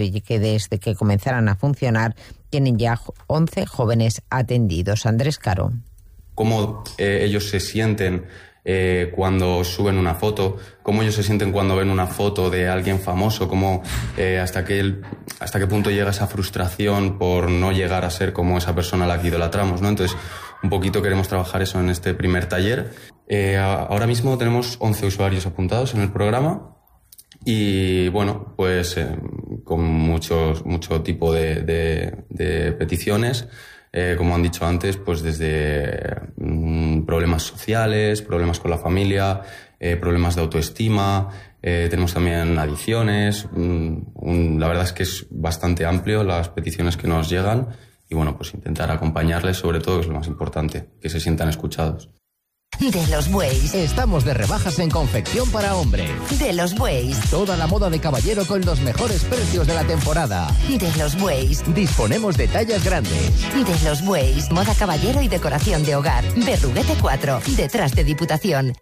y que desde que comenzaran a funcionar tienen ya 11 jóvenes atendidos. Andrés Caro. Cómo ellos se sienten cuando suben una foto, cómo ellos se sienten cuando ven una foto de alguien famoso, cómo hasta qué punto llega esa frustración por no llegar a ser como esa persona a la que idolatramos, ¿no? Entonces, un poquito queremos trabajar eso en este primer taller. Ahora mismo tenemos 11 usuarios apuntados en el programa y, bueno, pues con mucho tipo de peticiones. Como han dicho antes, pues desde problemas sociales, problemas con la familia, problemas de autoestima, tenemos también adicciones. La verdad es que es bastante amplio las peticiones que nos llegan y bueno, pues intentar acompañarles, sobre todo, que es lo más importante, que se sientan escuchados. De los Bueys. Estamos de rebajas en confección para hombre. De los Bueys. Toda la moda de caballero con los mejores precios de la temporada. De los Bueys. Disponemos de tallas grandes. De los Bueys. Moda caballero y decoración de hogar. Berruguete 4, detrás de Diputación.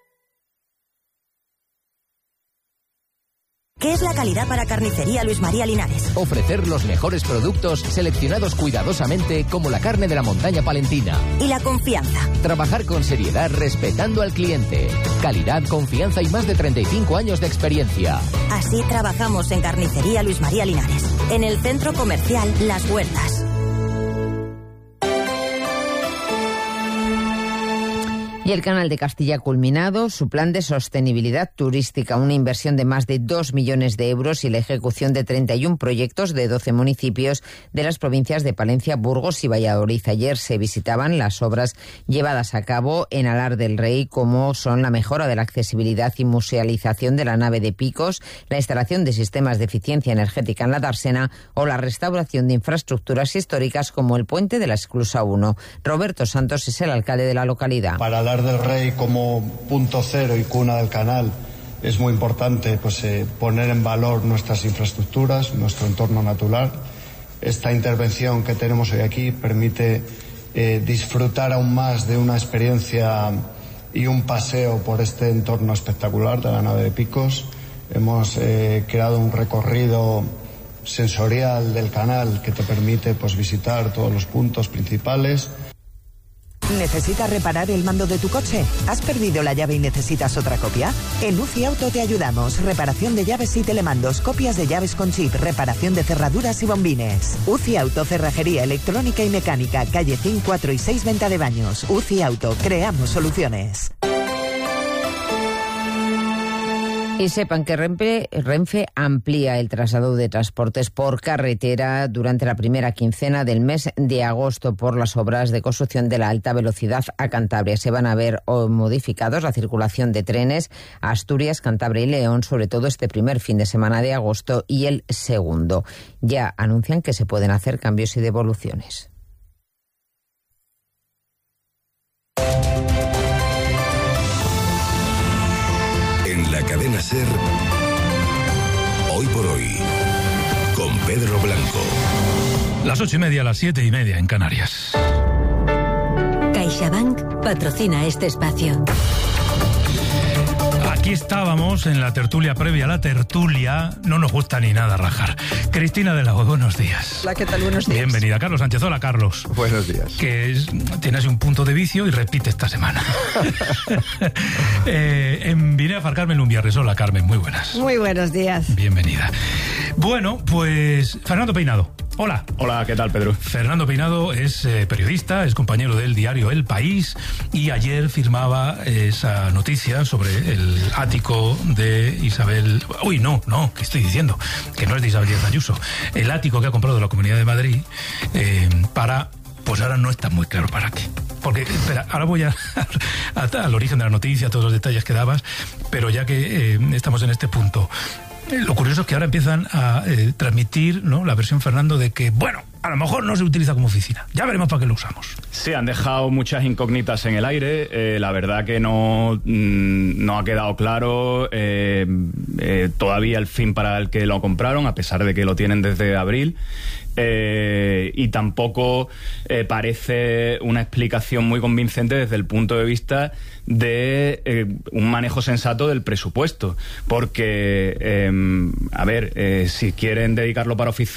¿Qué es la calidad para Carnicería Luis María Linares? Ofrecer los mejores productos seleccionados cuidadosamente como la carne de la montaña palentina. Y la confianza. Trabajar con seriedad respetando al cliente. Calidad, confianza y más de 35 años de experiencia. Así trabajamos en Carnicería Luis María Linares. En el Centro Comercial Las Huertas. Y el Canal de Castilla ha culminado su plan de sostenibilidad turística, una inversión de más de 2 millones de euros y la ejecución de 31 proyectos de 12 municipios de las provincias de Palencia, Burgos y Valladolid. Ayer se visitaban las obras llevadas a cabo en Alar del Rey, como son la mejora de la accesibilidad y musealización de la nave de Picos, la instalación de sistemas de eficiencia energética en la dársena o la restauración de infraestructuras históricas como el puente de la Esclusa 1. Roberto Santos es el alcalde de la localidad. Para Alar del Rey como punto cero y cuna del canal es muy importante poner en valor nuestras infraestructuras, nuestro entorno natural. Esta intervención que tenemos hoy aquí permite disfrutar aún más de una experiencia y un paseo por este entorno espectacular de la nave de Picos. Hemos creado un recorrido sensorial del canal que te permite visitar todos los puntos principales. ¿Necesitas reparar el mando de tu coche? ¿Has perdido la llave y necesitas otra copia? En UCI Auto te ayudamos. Reparación de llaves y telemandos, copias de llaves con chip, reparación de cerraduras y bombines. UCI Auto, cerrajería electrónica y mecánica, calle 5, 4 y 6, venta de baños. UCI Auto, creamos soluciones. Y sepan que Renfe amplía el traslado de transportes por carretera durante la primera quincena del mes de agosto por las obras de construcción de la alta velocidad a Cantabria. Se van a ver modificados la circulación de trenes a Asturias, Cantabria y León, sobre todo este primer fin de semana de agosto y el segundo. Ya anuncian que se pueden hacer cambios y devoluciones. En la cadena SER, Hoy por Hoy, con Pedro Blanco. Las 8:30, las 7:30 en Canarias. CaixaBank patrocina este espacio. Aquí estábamos en la tertulia previa a la tertulia. No nos gusta ni nada rajar. Cristina de Lago, buenos días. Hola, ¿qué tal? Buenos días. Bienvenida. Carlos Sánchez. Hola, Carlos. Buenos días. Que tiene así un punto de vicio y repite esta semana. En Binefar, Carmen Lumbierres. Hola, Carmen. Muy buenas. Muy buenos días. Bienvenida. Bueno, pues Fernando Peinado. Hola. Hola, ¿qué tal, Pedro? Fernando Peinado es periodista, es compañero del diario El País y ayer firmaba esa noticia sobre el ático de Isabel... Uy, no, ¿qué estoy diciendo? Que no es de Isabel Díaz Ayuso. El ático que ha comprado la Comunidad de Madrid para... Pues ahora no está muy claro para qué. Porque, espera, ahora voy al origen de la noticia, todos los detalles que dabas, pero ya que estamos en este punto... Lo curioso es que ahora empiezan a transmitir, ¿no?, la versión, Fernando, de que, bueno, a lo mejor no se utiliza como oficina. Ya veremos para qué lo usamos. Sí, han dejado muchas incógnitas en el aire. La verdad que no ha quedado claro todavía el fin para el que lo compraron, a pesar de que lo tienen desde abril. Y tampoco parece una explicación muy convincente desde el punto de vista de un manejo sensato del presupuesto, porque si quieren dedicarlo para oficina